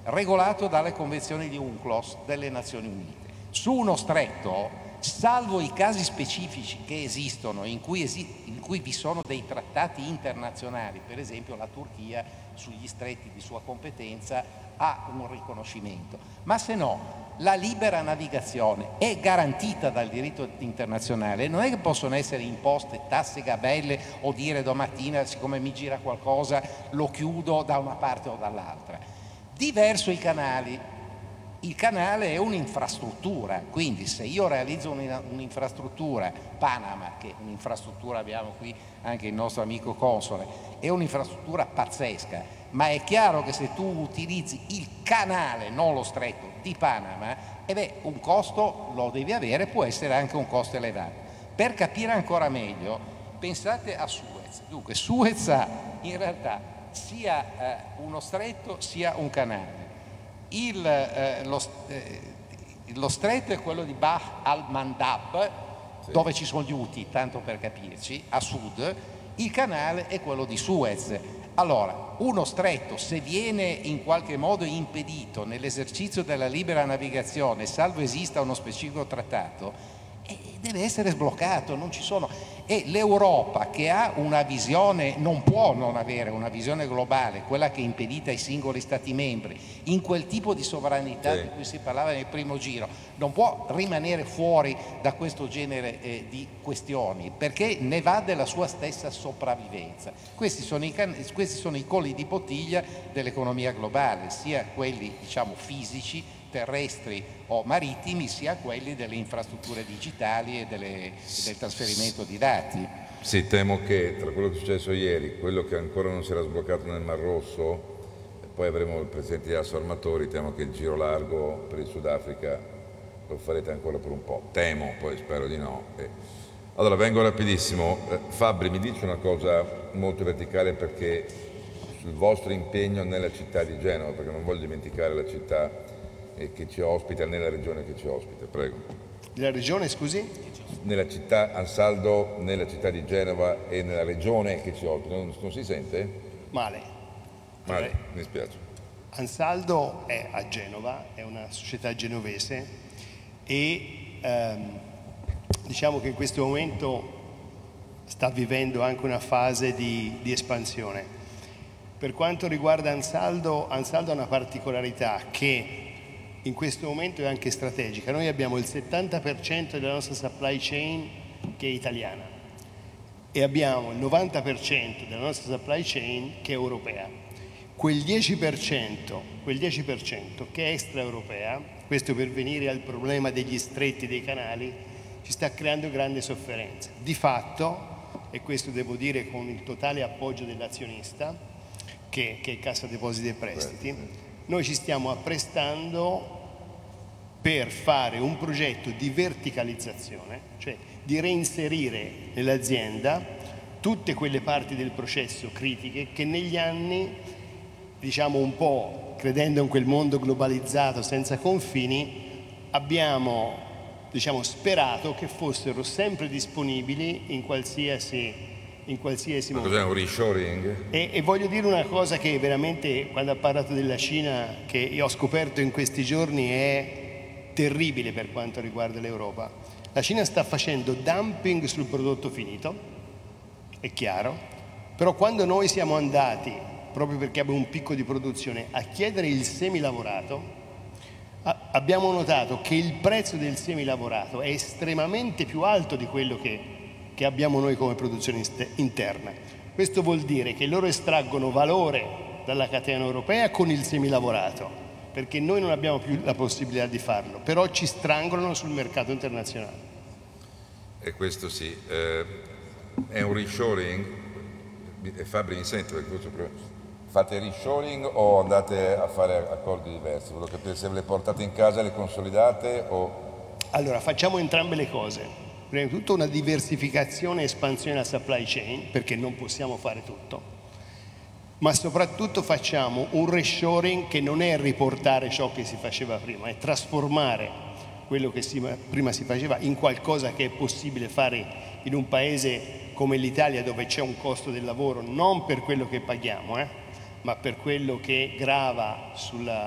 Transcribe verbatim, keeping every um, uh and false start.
regolato dalle convenzioni di UNCLOS delle Nazioni Unite. Su uno stretto, salvo i casi specifici che esistono, in cui, esi in cui vi sono dei trattati internazionali, per esempio la Turchia sugli stretti di sua competenza ha un riconoscimento, ma se no la libera navigazione è garantita dal diritto internazionale, non è che possono essere imposte tasse gabelle o dire domattina siccome mi gira qualcosa lo chiudo da una parte o dall'altra. Diverso i canali. Il canale è un'infrastruttura, quindi se io realizzo un'infrastruttura, Panama, che un'infrastruttura abbiamo qui anche il nostro amico console, è un'infrastruttura pazzesca, ma è chiaro che se tu utilizzi il canale, non lo stretto, di Panama, e beh, un costo lo devi avere, può essere anche un costo elevato. Per capire ancora meglio, pensate a Suez. Dunque, Suez ha in realtà sia eh, uno stretto sia un canale. Il, eh, lo, eh, lo stretto è quello di Bab al-Mandab, sì, dove ci sono gli Houthi, tanto per capirci, a sud. Il canale è quello di Suez. Allora, uno stretto, se viene in qualche modo impedito nell'esercizio della libera navigazione, salvo esista uno specifico trattato, eh, deve essere sbloccato, non ci sono. E l'Europa, che ha una visione, non può non avere una visione globale, quella che è impedita ai singoli Stati membri, in quel tipo di sovranità sì, di cui si parlava nel primo giro, non può rimanere fuori da questo genere eh, di questioni, perché ne va della sua stessa sopravvivenza. Questi sono i, questi sono i colli di bottiglia dell'economia globale, sia quelli, diciamo, fisici, terrestri o marittimi, sia quelli delle infrastrutture digitali e, delle, e del trasferimento di dati. Sì, temo che tra quello che è successo ieri, quello che ancora non si era sbloccato nel Mar Rosso, e poi avremo il presidente di Assoarmatori, temo che il giro largo per il Sudafrica lo farete ancora per un po'. Temo, poi spero di no. E... Allora, vengo rapidissimo. Eh, Fabri, mi dice una cosa molto verticale perché sul vostro impegno nella città di Genova, perché non voglio dimenticare la città che ci ospita, nella regione che ci ospita, prego. Nella regione, scusi? Nella città, Ansaldo, nella città di Genova e nella regione che ci ospita, non, non si sente? Male. Male, mi spiace. Ansaldo è a Genova, è una società genovese e ehm, diciamo che in questo momento sta vivendo anche una fase di, di espansione. Per quanto riguarda Ansaldo, Ansaldo ha una particolarità che in questo momento è anche strategica. Noi abbiamo il settanta per cento della nostra supply chain che è italiana e abbiamo il novanta per cento della nostra supply chain che è europea. Quel dieci per cento, quel dieci per cento che è extraeuropea, questo per venire al problema degli stretti dei canali, ci sta creando grande sofferenza. Di fatto, e questo devo dire con il totale appoggio dell'azionista, che, che è Cassa Depositi e Prestiti, noi ci stiamo apprestando per fare un progetto di verticalizzazione, cioè di reinserire nell'azienda tutte quelle parti del processo critiche che negli anni, diciamo un po' credendo in quel mondo globalizzato senza confini, abbiamo, diciamo, sperato che fossero sempre disponibili in qualsiasi, in qualsiasi Ma momento. cos'è un reshoring? E, e voglio dire una cosa che veramente, quando ha parlato della Cina, che io ho scoperto in questi giorni, è terribile per quanto riguarda l'Europa. La Cina sta facendo dumping sul prodotto finito, è chiaro, però quando noi siamo andati, proprio perché abbiamo un picco di produzione, a chiedere il semilavorato, a, abbiamo notato che il prezzo del semilavorato è estremamente più alto di quello che, che abbiamo noi come produzione interna. Questo vuol dire che loro estraggono valore dalla catena europea con il semilavorato, perché noi non abbiamo più la possibilità di farlo, però ci strangolano sul mercato internazionale. E questo sì, eh, è un reshoring? Fabri, mi sente? Fate reshoring o andate a fare accordi diversi? Volevo capire se ve le portate in casa, le consolidate o... Allora, facciamo entrambe le cose. Prima di tutto una diversificazione e espansione della supply chain, perché non possiamo fare tutto. Ma soprattutto facciamo un reshoring che non è riportare ciò che si faceva prima, è trasformare quello che si, prima si faceva in qualcosa che è possibile fare in un paese come l'Italia, dove c'è un costo del lavoro non per quello che paghiamo, eh, ma per quello che grava sulla